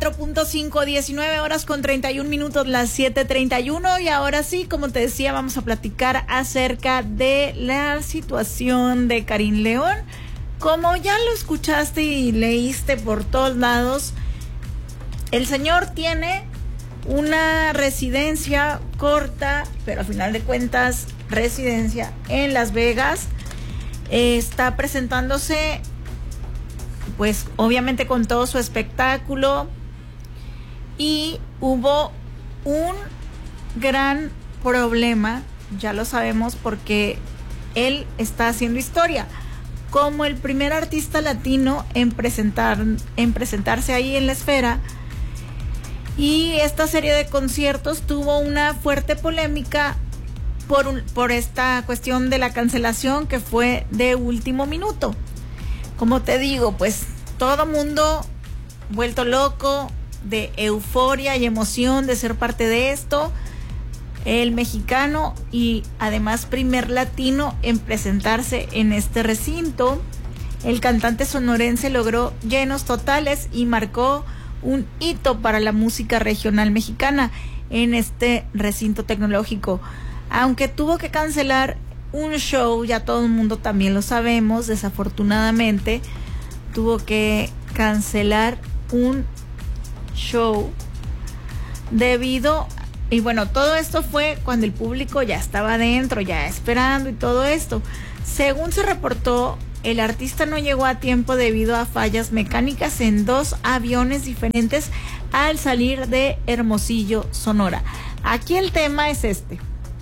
4.5, 19 horas con 31 minutos, las 7:31. Y ahora sí, como te decía, vamos a platicar acerca de la situación de Karim León. Como ya lo escuchaste y leíste por todos lados, el señor tiene una residencia corta, pero a final de cuentas residencia en Las Vegas. Está presentándose, pues obviamente con todo su espectáculo, y hubo un gran problema, ya lo sabemos, porque él está haciendo historia como el primer artista latino en presentarse ahí en la Esfera. Y esta serie de conciertos tuvo una fuerte polémica por esta cuestión de la cancelación, que fue de último minuto. Como te digo, pues todo mundo vuelto loco de euforia y emoción de ser parte de esto. El mexicano y además primer latino en presentarse en este recinto. El cantante sonorense logró llenos totales y marcó un hito para la música regional mexicana en este recinto tecnológico. Aunque tuvo que cancelar un show, ya todo el mundo también lo sabemos, desafortunadamente, tuvo que cancelar un show debido, y bueno, todo esto fue cuando el público ya estaba adentro, ya esperando y todo esto. Según se reportó, el artista no llegó a tiempo debido a fallas mecánicas en 2 aviones diferentes al salir de Hermosillo, Sonora. Aquí el tema es este.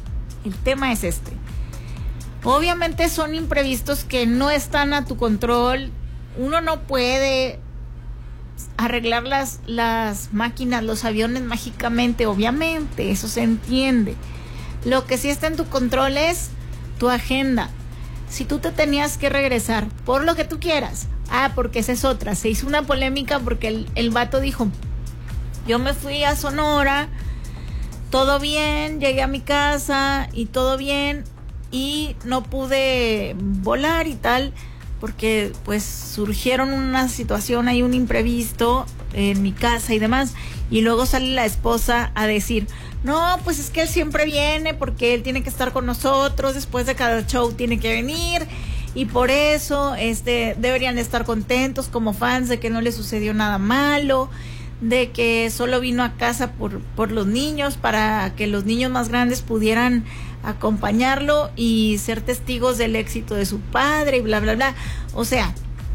Obviamente son imprevistos que no están a tu control. Uno no puede arreglar las máquinas, los aviones mágicamente, obviamente, eso se entiende. Lo que sí está en tu control es tu agenda. Si tú te tenías que regresar por lo que tú quieras, porque esa es otra, se hizo una polémica porque el vato dijo: yo me fui a Sonora, todo bien, llegué a mi casa y todo bien, y no pude volar y tal, porque pues surgieron una situación, hay un imprevisto en mi casa y demás. Y luego sale la esposa a decir: no, pues es que él siempre viene porque él tiene que estar con nosotros, después de cada show tiene que venir, y por eso deberían estar contentos como fans de que no le sucedió nada malo, de que solo vino a casa por los niños, para que los niños más grandes pudieran acompañarlo y ser testigos del éxito de su padre y bla, bla, bla. O sea,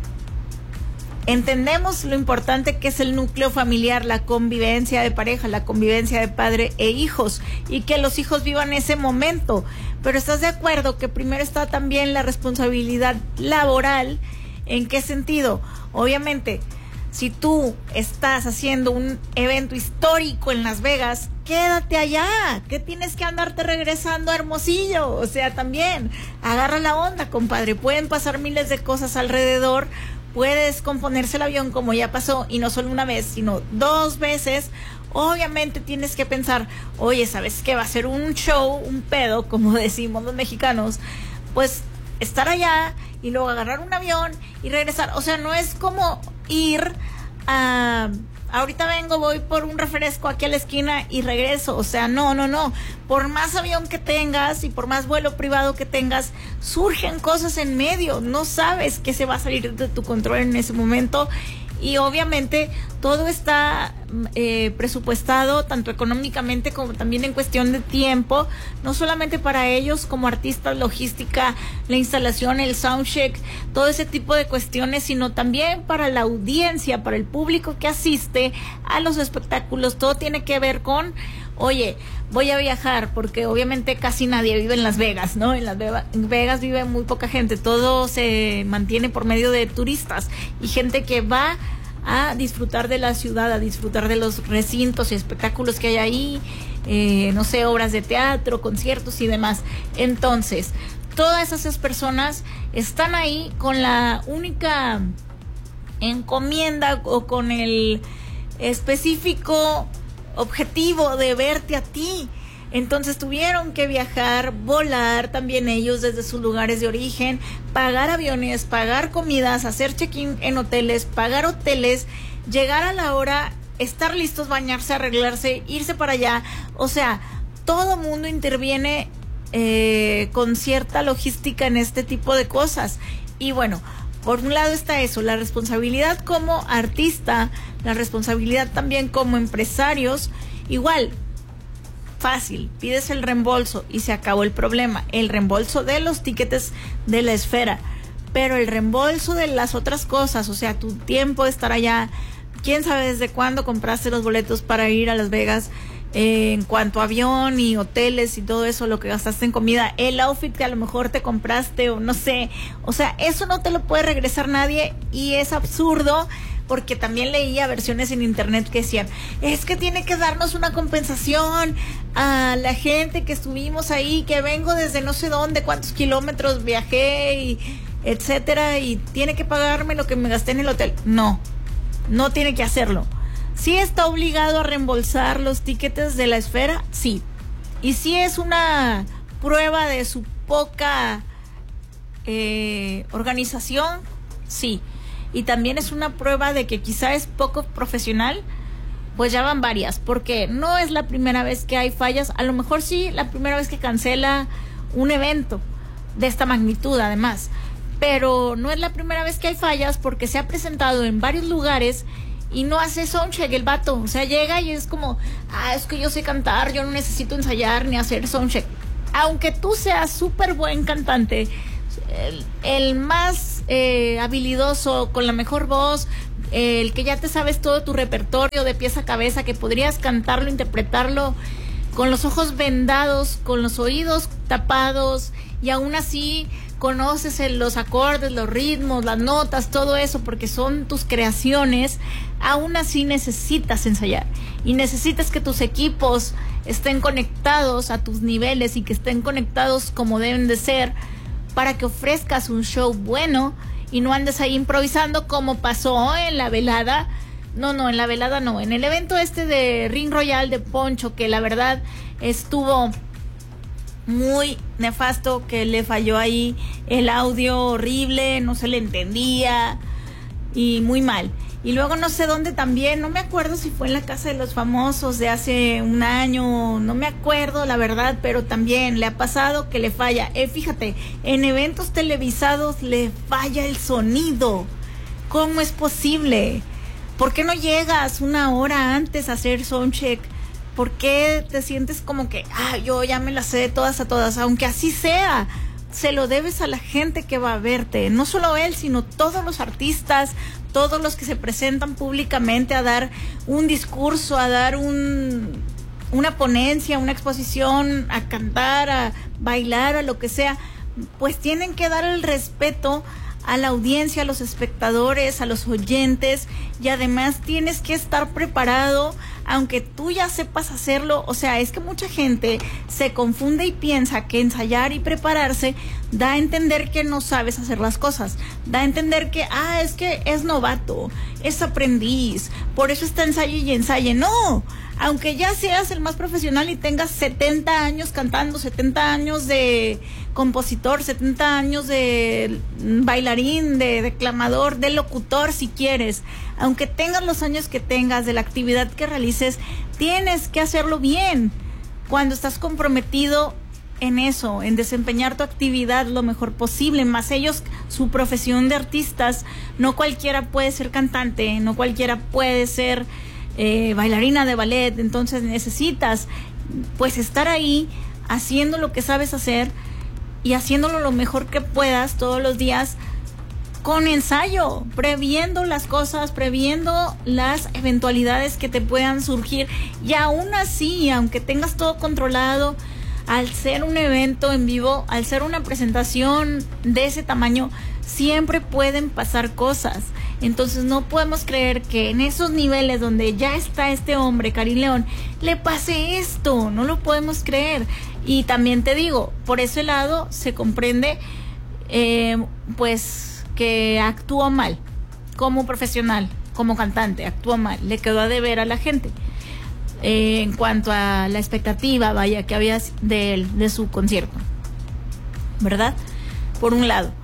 entendemos lo importante que es el núcleo familiar, la convivencia de pareja, la convivencia de padre e hijos, y que los hijos vivan ese momento. Pero ¿estás de acuerdo que primero está también la responsabilidad laboral? ¿En qué sentido? Obviamente, si tú estás haciendo un evento histórico en Las Vegas, quédate allá. ¿Qué tienes que andarte regresando a Hermosillo? O sea, también agarra la onda, compadre. Pueden pasar miles de cosas alrededor. Puede descomponerse el avión, como ya pasó, y no solo una vez, sino 2 veces. Obviamente tienes que pensar: oye, ¿sabes qué? Va a ser un show, un pedo, como decimos los mexicanos. Pues estar allá y luego agarrar un avión y regresar. O sea, no es como ir a... ahorita voy por un refresco aquí a la esquina y regreso. O sea, no. Por más avión que tengas y por más vuelo privado que tengas, surgen cosas en medio. No sabes qué se va a salir de tu control en ese momento. Y obviamente todo está presupuestado, tanto económicamente como también en cuestión de tiempo, no solamente para ellos como artistas, logística, la instalación, el soundcheck, todo ese tipo de cuestiones, sino también para la audiencia, para el público que asiste a los espectáculos. Todo tiene que ver con: oye, voy a viajar, porque obviamente casi nadie vive en Las Vegas, ¿no? En Las Vegas vive muy poca gente, todo se mantiene por medio de turistas y gente que va a disfrutar de la ciudad, a disfrutar de los recintos y espectáculos que hay ahí, no sé, obras de teatro, conciertos y demás. Entonces, todas esas personas están ahí con la única encomienda o con el específico objetivo de verte a ti. Entonces tuvieron que viajar, volar también ellos desde sus lugares de origen, pagar aviones, pagar comidas, hacer check-in en hoteles, pagar hoteles, llegar a la hora estar listos, bañarse, arreglarse, irse para allá. O sea, todo mundo interviene con cierta logística en este tipo de cosas. Y bueno, por un lado está eso, la responsabilidad como artista, la responsabilidad también como empresarios. Igual, fácil, pides el reembolso y se acabó el problema. El reembolso de los tickets de la esfera, pero el reembolso de las otras cosas, o sea, tu tiempo de estar allá, quién sabe desde cuándo compraste los boletos para ir a Las Vegas, en cuanto a avión y hoteles y todo eso, lo que gastaste en comida, el outfit que a lo mejor te compraste o no sé, o sea, eso no te lo puede regresar nadie y es absurdo. Porque también leía versiones en internet que decían, es que tiene que darnos una compensación a la gente que estuvimos ahí, que vengo desde no sé dónde, cuántos kilómetros viajé, y etcétera, y tiene que pagarme lo que me gasté en el hotel. No, no tiene que hacerlo. ¿Sí está obligado a reembolsar los tickets de la esfera? Sí. Y sí es una prueba de su poca organización, sí. Y también es una prueba de que quizá es poco profesional, pues ya van varias, porque no es la primera vez que hay fallas, a lo mejor sí la primera vez que cancela un evento de esta magnitud además, pero no es la primera vez que hay fallas porque se ha presentado en varios lugares y no hace soundcheck el vato, o sea, llega y es como, es que yo sé cantar, yo no necesito ensayar ni hacer soundcheck. Aunque tú seas súper buen cantante, el más habilidoso, con la mejor voz, el que ya te sabes todo tu repertorio de pies a cabeza, que podrías cantarlo, interpretarlo con los ojos vendados, con los oídos tapados, y aún así conoces los acordes, los ritmos, las notas, todo eso, porque son tus creaciones. Aún así necesitas ensayar y necesitas que tus equipos estén conectados a tus niveles y que estén conectados como deben de ser, para que ofrezcas un show bueno y no andes ahí improvisando como pasó en la velada. No, en la velada no, en el evento de Ring Royal de Poncho, que la verdad estuvo muy nefasto, que le falló ahí el audio horrible, no se le entendía y muy mal. Y luego no sé dónde también, no me acuerdo si fue en la Casa de los Famosos de hace un año, no me acuerdo la verdad, pero también le ha pasado que le falla. Fíjate, en eventos televisados le falla el sonido. ¿Cómo es posible? ¿Por qué no llegas una hora antes a hacer soundcheck? ¿Por qué te sientes como que, yo ya me las sé de todas a todas? Aunque así sea, se lo debes a la gente que va a verte. No solo él, sino todos los artistas, todos los que se presentan públicamente a dar un discurso, a dar una ponencia, una exposición, a cantar, a bailar, a lo que sea, pues tienen que dar el respeto a la audiencia, a los espectadores, a los oyentes, y además tienes que estar preparado, aunque tú ya sepas hacerlo. O sea, es que mucha gente se confunde y piensa que ensayar y prepararse da a entender que no sabes hacer las cosas, da a entender que, es que es novato, es aprendiz, por eso está ensayo y ensaye. No, aunque ya seas el más profesional y tengas 70 años cantando, 70 años de compositor, 70 años de bailarín, de declamador, de locutor si quieres, aunque tengas los años que tengas de la actividad que realices, tienes que hacerlo bien. Cuando estás comprometido en eso, en desempeñar tu actividad lo mejor posible, más ellos, su profesión de artistas, no cualquiera puede ser cantante, no cualquiera puede ser bailarina de ballet. Entonces necesitas pues estar ahí haciendo lo que sabes hacer y haciéndolo lo mejor que puedas todos los días, con ensayo, previendo las cosas, previendo las eventualidades que te puedan surgir. Y aún así, aunque tengas todo controlado, al ser un evento en vivo, al ser una presentación de ese tamaño, siempre pueden pasar cosas. Entonces no podemos creer que en esos niveles donde ya está este hombre, Karim León, le pase esto. No lo podemos creer. Y también te digo, por ese lado se comprende pues que actuó mal como profesional, como cantante, actuó mal, le quedó a deber a la gente en cuanto a la expectativa, vaya, que había de él, de su concierto, ¿verdad? Por un lado.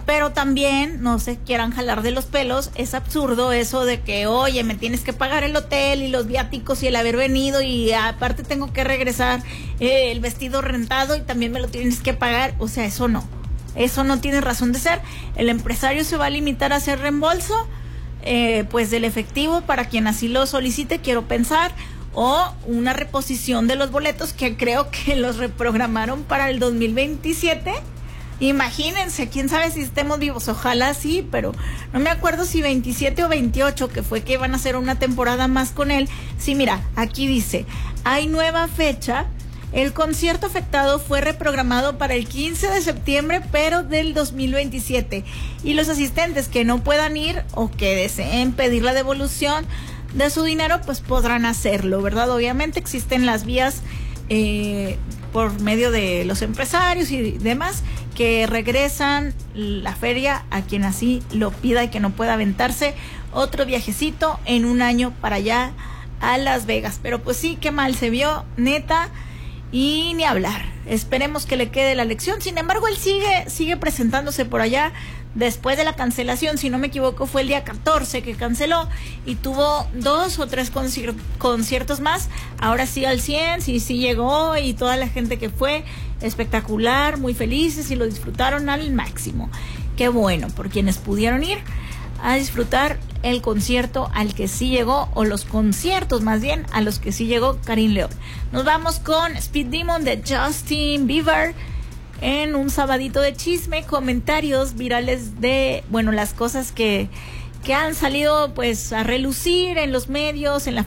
Pero también no se quieran jalar de los pelos, es absurdo eso de que, oye, me tienes que pagar el hotel y los viáticos y el haber venido y aparte tengo que regresar el vestido rentado y también me lo tienes que pagar. O sea, eso no tiene razón de ser. El empresario se va a limitar a hacer reembolso pues del efectivo para quien así lo solicite, quiero pensar, o una reposición de los boletos que creo que los reprogramaron para el 2027. Imagínense, quién sabe si estemos vivos, ojalá sí, pero no me acuerdo si 27 o 28, que fue que iban a hacer una temporada más con él. Sí, mira, aquí dice, hay nueva fecha, el concierto afectado fue reprogramado para el 15 de septiembre, pero del 2027, y los asistentes que no puedan ir o que deseen pedir la devolución de su dinero, pues podrán hacerlo, ¿verdad? Obviamente existen las vías por medio de los empresarios y demás que regresan la feria a quien así lo pida y que no pueda aventarse otro viajecito en un año para allá a Las Vegas. Pero pues sí, qué mal se vio, neta, y ni hablar. Esperemos que le quede la lección. Sin embargo, él sigue presentándose por allá después de la cancelación. Si no me equivoco, fue el día 14 que canceló y tuvo 2 o 3 conciertos más. Ahora sí al 100, sí llegó, y toda la gente que fue, espectacular, muy felices y lo disfrutaron al máximo. Qué bueno por quienes pudieron ir a disfrutar el concierto al que sí llegó, o los conciertos más bien a los que sí llegó Karim León. Nos vamos con Speed Demon de Justin Bieber en un sabadito de chisme, comentarios virales de, bueno, las cosas que han salido pues a relucir en los medios, en la